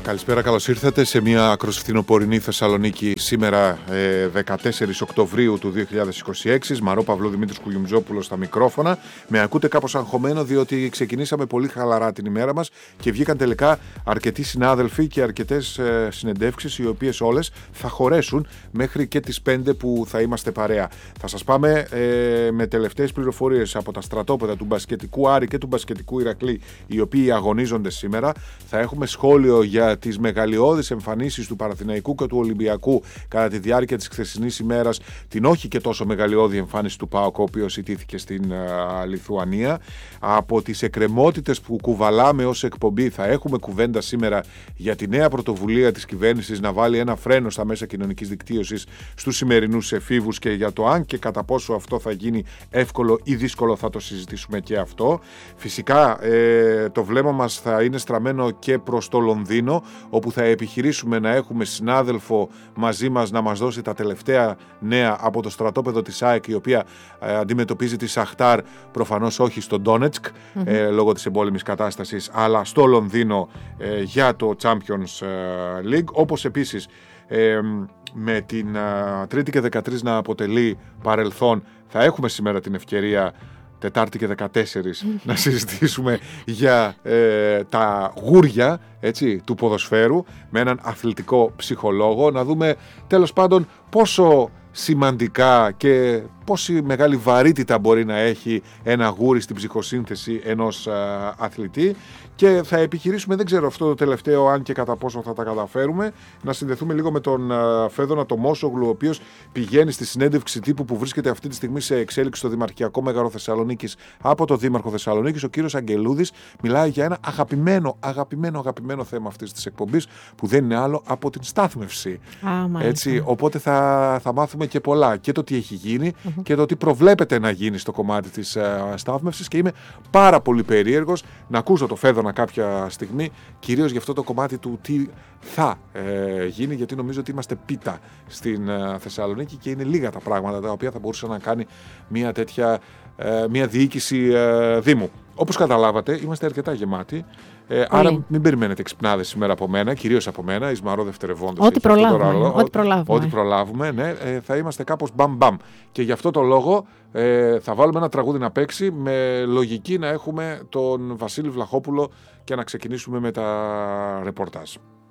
Καλησπέρα, καλώς ήρθατε σε μια ακροσφθινοπορεινή Θεσσαλονίκη σήμερα 14 Οκτωβρίου του 2026. Μαρό Παυλού, Δημήτρης Κουγιουμτζόπουλος στα μικρόφωνα. Με ακούτε κάπως αγχωμένο διότι ξεκινήσαμε πολύ χαλαρά την ημέρα μας και βγήκαν τελικά αρκετοί συνάδελφοι και αρκετές συνεντεύξεις, οι οποίες όλες θα χωρέσουν μέχρι και τις 5 που θα είμαστε παρέα. Θα σας πάμε με τελευταίες πληροφορίες από τα στρατόπεδα του μπασκετικού Άρη και του μπασκετικού Ηρακλή, οι οποίοι αγωνίζονται σήμερα. Θα έχουμε σχόλιο για τις μεγαλειώδεις εμφανίσεις του Παναθηναϊκού και του Ολυμπιακού κατά τη διάρκεια της χθεσινής ημέρας, την όχι και τόσο μεγαλειώδη εμφάνιση του ΠΑΟΚ, ο οποίος ιτήθηκε στην Λιθουανία. Από τις εκκρεμότητες που κουβαλάμε ως εκπομπή, θα έχουμε κουβέντα σήμερα για τη νέα πρωτοβουλία της κυβέρνησης να βάλει ένα φρένο στα μέσα κοινωνικής δικτύωσης στους σημερινούς εφήβους, και για το αν και κατά πόσο αυτό θα γίνει εύκολο ή δύσκολο θα το συζητήσουμε και αυτό. Φυσικά το βλέμμα μας θα είναι στραμμένο και προς το Λονδίνο, όπου θα επιχειρήσουμε να έχουμε συνάδελφο μαζί μας να μας δώσει τα τελευταία νέα από το στρατόπεδο της ΑΕΚ, η οποία αντιμετωπίζει τη Σαχτάρ, προφανώς όχι στο Ντόνετσκ λόγω της εμπόλεμης κατάστασης, αλλά στο Λονδίνο για το Champions League. Όπως επίσης με την Τρίτη και 13 να αποτελεί παρελθόν, θα έχουμε σήμερα την ευκαιρία Τετάρτη και 14 να συζητήσουμε για τα γούρια, έτσι, του ποδοσφαίρου με έναν αθλητικό ψυχολόγο, να δούμε τέλος πάντων πόσο σημαντικά και πόση μεγάλη βαρύτητα μπορεί να έχει ένα γούρι στην ψυχοσύνθεση ενός αθλητή, και θα επιχειρήσουμε, δεν ξέρω αυτό το τελευταίο αν και κατά πόσο θα τα καταφέρουμε, να συνδεθούμε λίγο με τον Φέδωνα Τομόσογλου, ο οποίος πηγαίνει στη συνέντευξη τύπου που βρίσκεται αυτή τη στιγμή σε εξέλιξη στο Δημαρχιακό Μέγαρο Θεσσαλονίκης από το Δήμαρχο Θεσσαλονίκης. Ο κύριος Αγγελούδης μιλάει για ένα αγαπημένο θέμα αυτής της εκπομπής, που δεν είναι άλλο από την στάθμευση. Έτσι, οπότε θα μάθουμε και πολλά, και το τι έχει γίνει και το τι προβλέπεται να γίνει στο κομμάτι της στάθμευσης, και είμαι πάρα πολύ περίεργος να ακούσω το Φέδωνα κάποια στιγμή, κυρίως για αυτό το κομμάτι του τι θα γίνει, γιατί νομίζω ότι είμαστε πίτα στην Θεσσαλονίκη και είναι λίγα τα πράγματα τα οποία θα μπορούσε να κάνει μια τέτοια μια διοίκηση Δήμου. Όπως καταλάβατε, είμαστε αρκετά γεμάτοι. Άρα μην περιμένετε ξυπνάδες σήμερα από μένα, κυρίως από μένα, εις Μαρό δευτερευόντως. Ό,τι προλάβουμε, ναι, θα είμαστε κάπως μπαμ-μπαμ. Και γι' αυτό το λόγο θα βάλουμε ένα τραγούδι να παίξει, με λογική να έχουμε τον Βασίλη Βλαχόπουλο και να ξεκινήσουμε με τα ρεπορτάζ.